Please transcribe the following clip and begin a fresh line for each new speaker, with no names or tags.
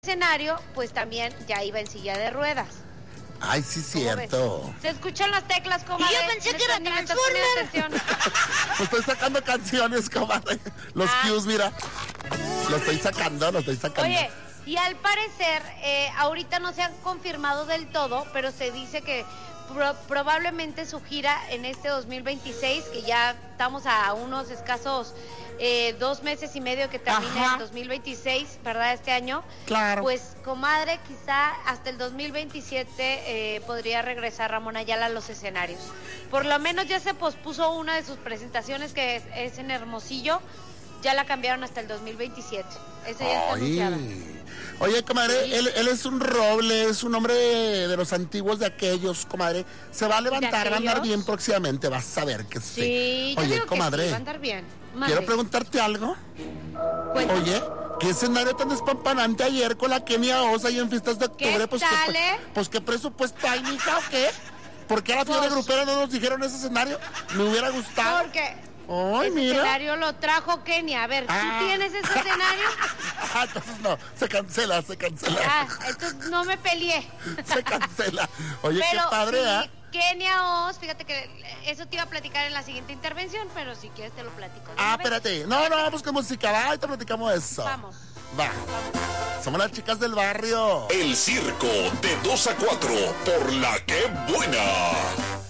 escenario, pues también ya iba en silla de ruedas.
Ay, sí, cierto.
Se escuchan las teclas, comadre.
Y yo pensé que era Transformer.
Me estoy sacando canciones, comadre. Los cues, mira. Lo estoy sacando.
Oye, y al parecer, ahorita no se han confirmado del todo, pero se dice que probablemente su gira en este 2026, que ya estamos a unos escasos 2 meses y medio que termina el 2026, ¿verdad? Este año.
Claro.
Pues, comadre, quizá hasta el 2027 podría regresar Ramón Ayala a los escenarios. Por lo menos ya se pospuso una de sus presentaciones, que es en Hermosillo. Ya la cambiaron hasta el 2027. Ese ya está anunciado.
Oye, comadre,
Sí.
él es un roble, es un hombre de los antiguos, de aquellos, comadre. Se va a levantar, va a andar bien próximamente, vas a ver que sí.
Sí, yo
Oye,
digo
comadre,
que sí, va a andar bien.
quiero preguntarte algo.
Cuéntame.
Oye, ¿qué escenario tan despampanante ayer con la Kenia Oz ahí en fiestas de octubre?
¿Qué tal,
Pues qué presupuesto hay, mija, o qué? ¿Por qué a la fiebre grupera no nos dijeron ese escenario? Me hubiera gustado.
Porque
Ay,
ese
mira.
escenario lo trajo Kenia. A ver, ¿tú tienes ese escenario?
Entonces no, se cancela.
Entonces no me peleé.
Se cancela. Oye,
Pero
qué padre,
sí,
¿ah?
Kenia Oz, fíjate que eso te iba a platicar en la siguiente intervención, pero si quieres te lo platico.
Espérate. No, vamos con música. Va, ahorita platicamos de eso.
Vamos.
Va. Somos las chicas del barrio.
El circo de 2 a 4 por La Que Buena.